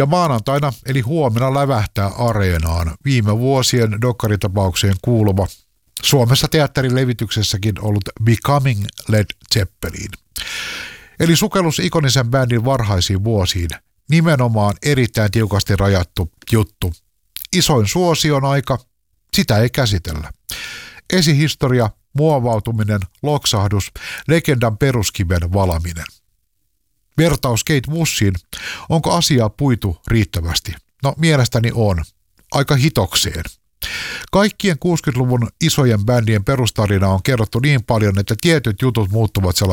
Ja maanantaina eli huomenna lävähtää areenaan viime vuosien dokkaritapaukseen kuuluva Suomessa teatterin levityksessäkin ollut Becoming Led Zeppelin. Eli sukellus ikonisen bändin varhaisiin vuosiin. Nimenomaan erittäin tiukasti rajattu juttu. Isoin suosion aika, sitä ei käsitellä. Esihistoria, muovautuminen, loksahdus, legendan peruskiven valaminen. Vertaus Kate Bussiin, onko asiaa puitu riittävästi? No mielestäni on. Aika hitokseen. Kaikkien 60-luvun isojen bändien perustarina on kerrottu niin paljon, että tietyt jutut muuttuvat